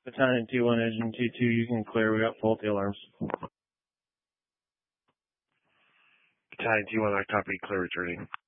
Battalion T1, Engine T2, you can clear. We got faulty alarms. Battalion T1, I copy, clear returning.